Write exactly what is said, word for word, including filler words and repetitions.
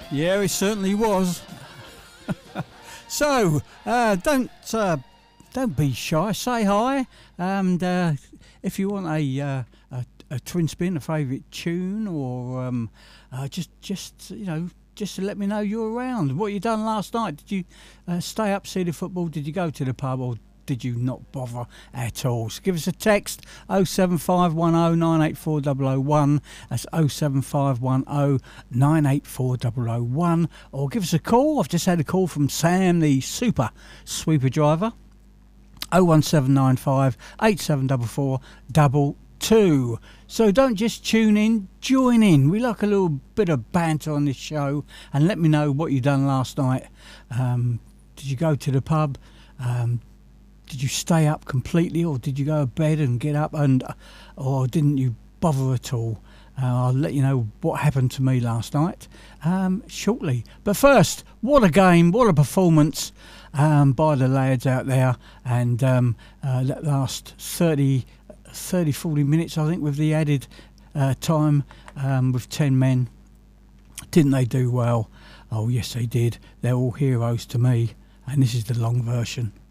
Yeah, it certainly was. So, uh, don't uh, don't be shy. Say hi, and uh, if you want a, uh, a a twin spin, a favourite tune, or um, uh, just just you know, just to let me know you're around. What you done last night? Did you uh, stay up, see the football? Did you go to the pub, or did you not bother at all? So give us a text oh seven five one oh nine eight four oh oh one. That's oh seven five one oh nine eight four oh oh one. Or give us a call. I've just had a call from Sam, the super sweeper driver. oh one seven nine five eight seven four four double two. So don't just tune in, join in. We like a little bit of banter on this show, and let me know what you done last night. Um, did you go to the pub? Um, Did you stay up completely, or did you go to bed and get up, and or didn't you bother at all? Uh, I'll let you know what happened to me last night um, shortly. But first, what a game, what a performance um, by the lads out there. And um, uh, that last thirty, thirty, forty minutes, I think, with the added uh, time um, with ten men. Didn't they do well? Oh, yes, they did. They're all heroes to me. And this is the long version.